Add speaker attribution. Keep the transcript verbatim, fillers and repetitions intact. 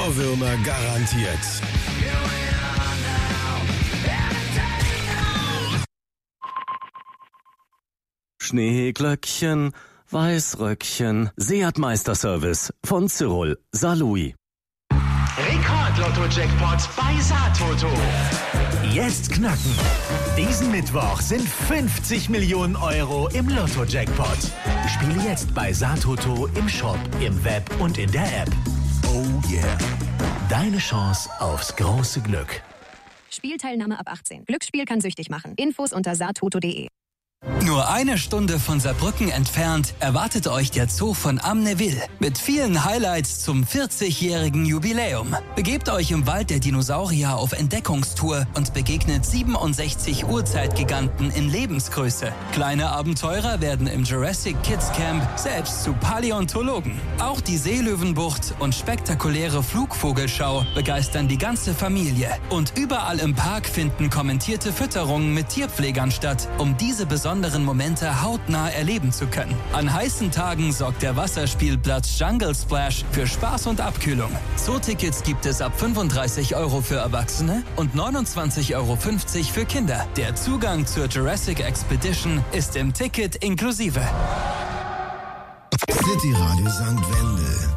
Speaker 1: Ohrwürmer garantiert.
Speaker 2: Schneeglöckchen, Weißröckchen, Seat Meisterservice von Cyril Salui.
Speaker 3: Rekord-Lotto-Jackpot bei Satoto. Jetzt knacken. Diesen Mittwoch sind fünfzig Millionen Euro im Lotto-Jackpot. Spiele jetzt bei Satoto im Shop, im Web und in der App. Oh yeah. Deine Chance aufs große Glück.
Speaker 4: Spielteilnahme ab achtzehn. Glücksspiel kann süchtig machen. Infos unter satoto punkt de.
Speaker 5: Nur eine Stunde von Saarbrücken entfernt erwartet euch der Zoo von Amneville mit vielen Highlights zum vierzigjährigen Jubiläum. Begebt euch im Wald der Dinosaurier auf Entdeckungstour und begegnet siebenundsechzig Urzeitgiganten in Lebensgröße. Kleine Abenteurer werden im Jurassic Kids Camp selbst zu Paläontologen. Auch die Seelöwenbucht und spektakuläre Flugvogelschau begeistern die ganze Familie. Und überall im Park finden kommentierte Fütterungen mit Tierpflegern statt, um diese besonderen Momente hautnah erleben zu können. An heißen Tagen sorgt der Wasserspielplatz Jungle Splash für Spaß und Abkühlung. Zoo-Tickets gibt es ab fünfunddreißig Euro für Erwachsene und neunundzwanzig Euro fünfzig für Kinder. Der Zugang zur Jurassic Expedition ist im Ticket inklusive.
Speaker 1: City Radio Sankt Wendel.